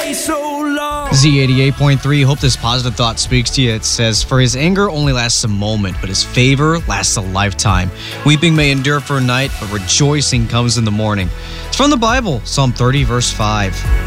stay so long. Z88.3, hope this positive thought speaks to you. It says, for his anger only lasts a moment, but his favor lasts a lifetime. Weeping may endure for a night, but rejoicing comes in the morning. It's from the Bible, Psalm 30, verse 5.